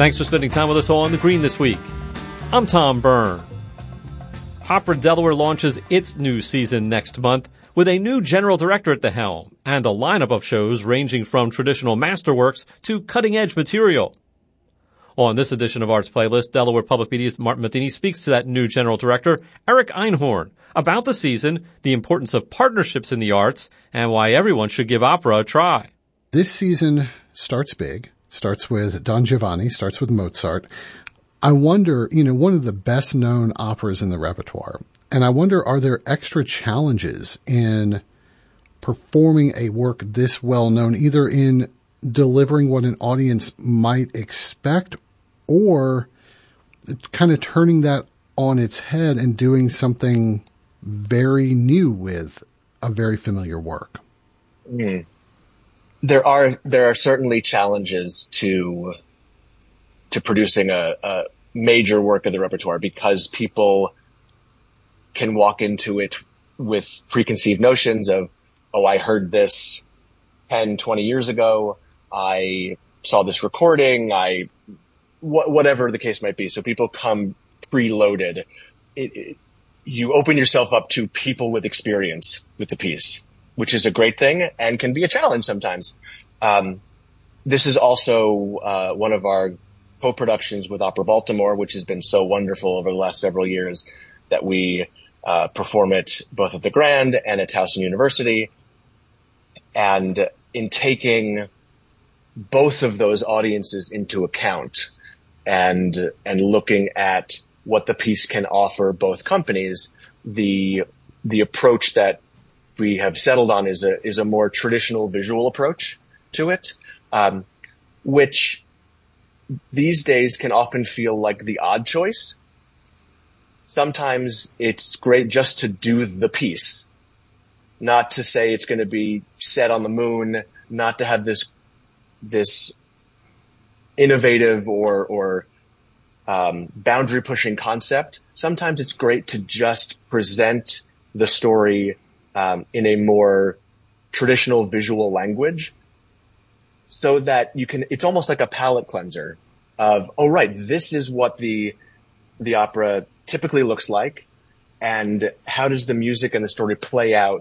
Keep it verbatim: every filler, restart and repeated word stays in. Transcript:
Thanks for spending time with us all on the Green this week. I'm Tom Byrne. Opera Delaware launches its new season next month with a new general director at the helm and a lineup of shows ranging from traditional masterworks to cutting-edge material. On this edition of Arts Playlist, Delaware Public Media's Martin Matheny speaks to that new general director, Eric Einhorn, about the season, the importance of partnerships in the arts, and why everyone should give opera a try. This season starts big, starts with Don Giovanni, starts with Mozart. I wonder, you know, one of the best-known operas in the repertoire, and I wonder, are there extra challenges in performing a work this well-known, either in delivering what an audience might expect or kind of turning that on its head and doing something very new with a very familiar work? Mm. There are there are certainly challenges to to producing a, a major work of the repertoire, because people can walk into it with preconceived notions of, oh, I heard this ten, twenty years ago. I saw this recording. I wh- whatever the case might be. So people come preloaded. It, it, you open yourself up to people with experience with the piece, which is a great thing and can be a challenge sometimes. Um, this is also uh, one of our co-productions with Opera Baltimore, which has been so wonderful over the last several years, that we uh, perform it both at the Grand and at Towson University. And in taking both of those audiences into account and and looking at what the piece can offer both companies, the the approach that we have settled on is a is a more traditional visual approach to it, um, which these days can often feel like the odd choice. Sometimes it's great just to do the piece, not to say it's going to be set on the moon, not to have this this innovative or or um, boundary pushing concept. Sometimes it's great to just present the story um, in a more traditional visual language, so that you can, it's almost like a palate cleanser of, oh, right, this is what the, the opera typically looks like, and how does the music and the story play out